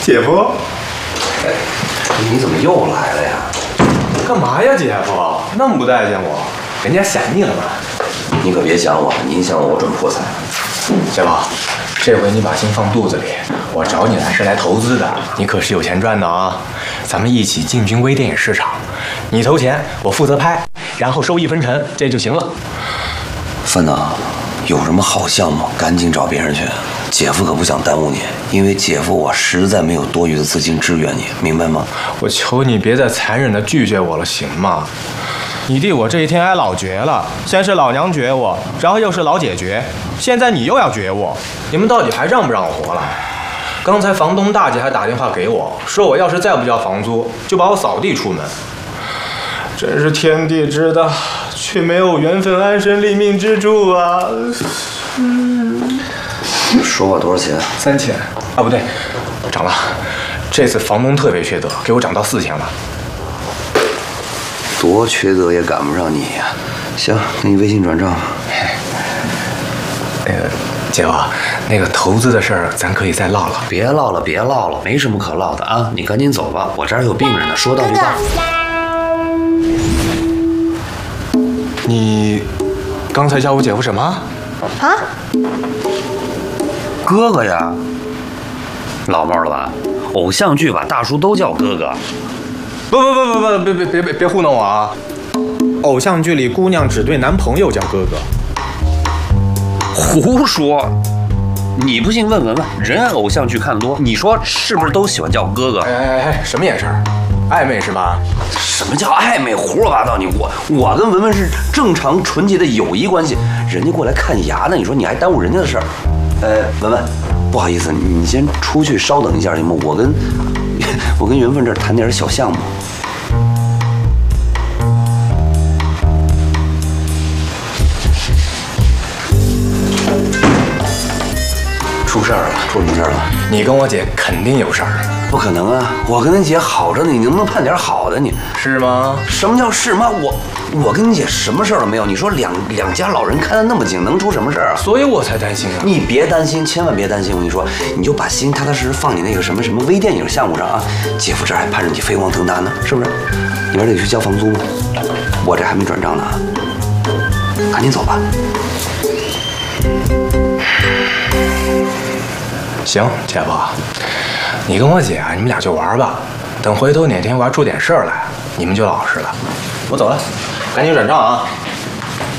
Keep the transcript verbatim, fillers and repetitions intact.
姐夫， 哎，你怎么又来了呀？ 干嘛呀，姐夫？那么不待见我，人家想你了吗？ 你可别想我，你一想我，我准破财。 姐夫，这回你把心放肚子里，我找你来是来投资的，你可是有钱赚的啊！咱们一起进军微电影市场，你投钱，我负责拍，然后收益分成，这就行了。 范呐，有什么好项目，赶紧找别人去。姐夫可不想耽误你，因为姐夫我实在没有多余的资金支援你，明白吗？ 我求你别再残忍的拒绝我了，行吗？你弟我这一天挨老绝了，先是老娘绝我，然后又是老姐绝，现在你又要绝我，你们到底还让不让我活了？刚才房东大姐还打电话给我，说我要是再不交房租，就把我扫地出门。真是天地之大，却没有缘分安身立命之处啊！嗯， 说吧，多少钱？ 三千啊，不对，涨了。这次房东特别缺德，给我涨到四千了。 多缺德也赶不上你呀！行，给你微信转账。 那个姐夫，那个投资的事儿咱可以再唠唠。 别唠了，别唠了，没什么可唠的啊！你赶紧走吧，我这儿有病人呢。说到就到。 你刚才叫我姐夫什么？ 啊？ 哥哥呀，老冒了吧？偶像剧把大叔都叫哥哥。 不不不不不，别别别别别糊弄我啊！偶像剧里姑娘只对男朋友叫哥哥。 胡说！你不信问文文，人偶像剧看得多，你说是不是都喜欢叫哥哥？ 哎哎哎，什么眼神？暧昧是吧？ 什么叫暧昧？胡说八道！你我我跟文文是正常纯洁的友谊关系，人家过来看牙呢，你说你还耽误人家的事儿？呃，文文，不好意思，你先出去稍等一下行吗？我跟我跟缘分这儿谈点小项目。出事儿了，出什么事儿了？ 你跟我姐肯定有事儿。 不可能啊！我跟你姐好着呢，你能不能盼点好的你？ 是吗？ 什么叫是吗？我我跟你姐什么事儿都没有。你说两两家老人看得那么紧，能出什么事儿啊？ 所以我才担心啊！ 你别担心，千万别担心。我跟你说，你就把心踏踏实实放你那个什么什么微电影项目上啊。姐夫这儿还盼着你飞黄腾达呢，是不是？你不是得去交房租吗？我这还没转账呢，赶紧走吧。 行，姐夫，你跟我姐啊，你们俩就玩吧。等回头哪天玩出点事儿来，你们就老实了。我走了，赶紧转账啊！